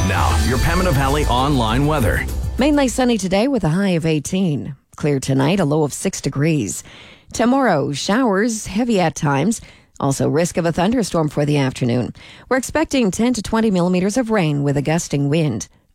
Now, your Pembina Valley online weather. Mainly sunny today with a high of 18. Clear tonight, a low of 6 degrees. Tomorrow, showers, heavy at times. Also, risk of a thunderstorm for the afternoon. We're expecting 10 to 20 millimeters of rain with a gusting wind.